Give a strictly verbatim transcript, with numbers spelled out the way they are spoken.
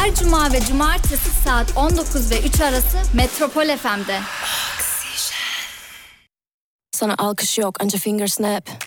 Her cuma ve cumartesi saat on dokuz ve üç arası Metropol F M'de. Sana alkış yok, anca finger snap.